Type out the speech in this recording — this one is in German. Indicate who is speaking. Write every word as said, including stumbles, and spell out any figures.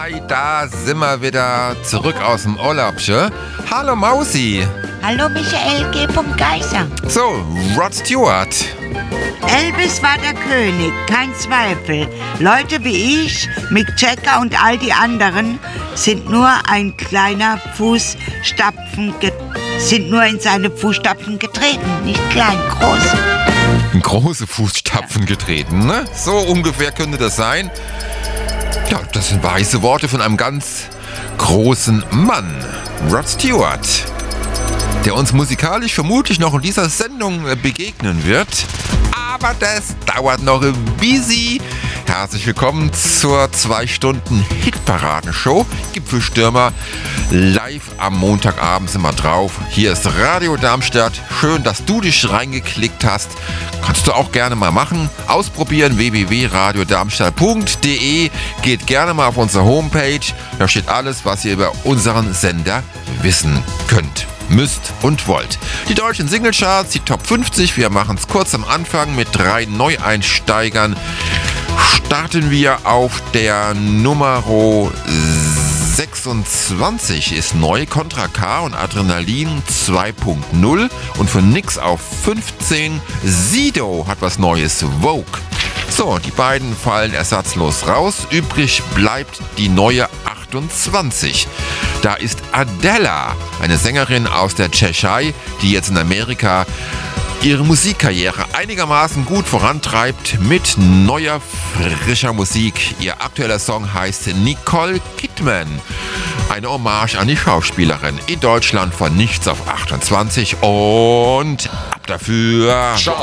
Speaker 1: Hi, da sind wir wieder zurück aus dem Urlaubchen. Hallo Mausi.
Speaker 2: Hallo Michael G. Geiser.
Speaker 1: So, Rod Stewart.
Speaker 2: Elvis war der König, kein Zweifel. Leute wie ich, Mick Jagger und all die anderen sind nur ein kleiner Fußstapfen ge- sind nur in seine Fußstapfen getreten, nicht klein, groß.
Speaker 1: In große Fußstapfen getreten, ne? So ungefähr könnte das sein. Ja, das sind weise Worte von einem ganz großen Mann, Rod Stewart, der uns musikalisch vermutlich noch in dieser Sendung begegnen wird. Aber das dauert noch ein bisschen. Herzlich willkommen zur zwei Stunden Hitparadenshow. Gipfelstürmer. Live am Montagabend sind wir drauf. Hier ist Radio Darmstadt. Schön, dass du dich reingeklickt hast. Kannst du auch gerne mal machen. Ausprobieren. w w w punkt radio darmstadt punkt d e. Geht gerne mal auf unsere Homepage. Da steht alles, was ihr über unseren Sender wissen könnt, müsst und wollt. Die deutschen Singlecharts, die Top fünfzig. Wir machen es kurz am Anfang mit drei Neueinsteigern. Starten wir auf der Nummer sechsundzwanzig ist neu, Contra K und Adrenalin zwei Punkt null. Und von nix auf fünfzehn, Sido hat was Neues, Vogue. So, die beiden fallen ersatzlos raus. Übrig bleibt die neue achtundzwanzig. Da ist Adela, eine Sängerin aus der Tschechei, die jetzt in Amerika ihre Musikkarriere einigermaßen gut vorantreibt mit neuer, frischer Musik. Ihr aktueller Song heißt Nicole Kidman. Eine Hommage an die Schauspielerin. In Deutschland von nichts auf achtundzwanzig und ab dafür. Ciao.